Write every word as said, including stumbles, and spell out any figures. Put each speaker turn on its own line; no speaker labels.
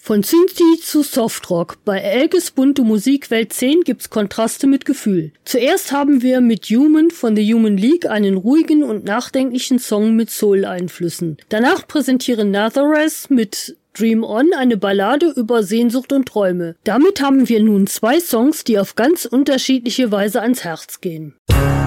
Von Synthie zu Softrock. Bei Elges bunte Musikwelt zehn gibt's Kontraste mit Gefühl. Zuerst haben wir mit Human von The Human League einen ruhigen und nachdenklichen Song mit Soul-Einflüssen. Danach präsentieren Nazareth mit Dream On eine Ballade über Sehnsucht und Träume. Damit haben wir nun zwei Songs, die auf ganz unterschiedliche Weise ans Herz gehen.